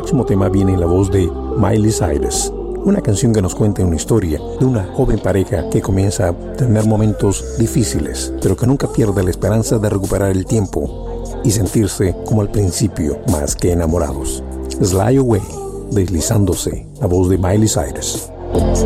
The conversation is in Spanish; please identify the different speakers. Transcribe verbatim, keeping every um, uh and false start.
Speaker 1: próximo tema viene en la voz de Miley Cyrus, una canción que nos cuenta una historia de una joven pareja que comienza a tener momentos difíciles, pero que nunca pierde la esperanza de recuperar el tiempo y sentirse como al principio, más que enamorados. Slide Away, deslizándose, la voz de Miley Cyrus.